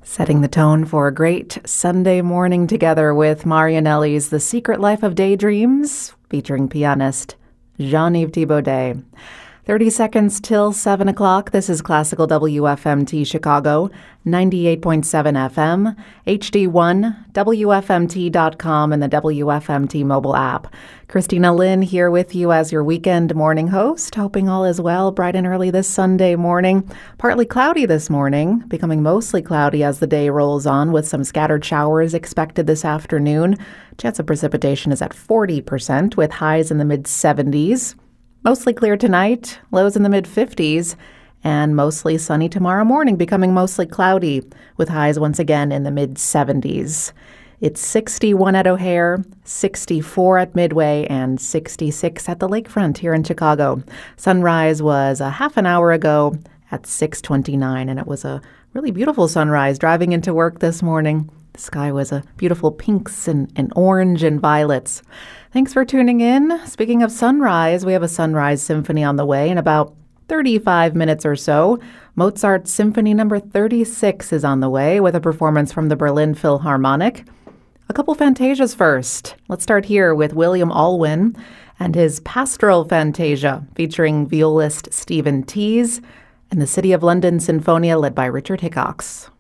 Setting the tone for a great Sunday morning together with Marianelli's The Secret Life of Daydreams, featuring pianist Jean-Yves Thibaudet. 30 seconds till 7 o'clock. This is Classical WFMT Chicago, 98.7 FM, HD1, WFMT.com, and the WFMT mobile app. Christina Lynn here with you as your weekend morning host, hoping all is well bright and early this Sunday morning. Partly cloudy this morning, becoming mostly cloudy as the day rolls on with some scattered showers expected this afternoon. Chance of precipitation is at 40% with highs in the mid-70s. Mostly clear tonight, lows in the mid-50s, and mostly sunny tomorrow morning, becoming mostly cloudy, with highs once again in the mid-70s. It's 61 at O'Hare, 64 at Midway, and 66 at the lakefront here in Chicago. Sunrise was a half an hour ago at 6:29, and it was a really beautiful sunrise driving into work this morning. The sky was a beautiful pinks and orange and violets. Thanks for tuning in. Speaking of sunrise, we have a sunrise symphony on the way in about 35 minutes or so. Mozart's Symphony No. 36 is on the way with a performance from the Berlin Philharmonic. A couple fantasias first. Let's start here with William Alwyn and his Pastoral Fantasia featuring violist Stephen Tease and the City of London Sinfonia led by Richard Hickox.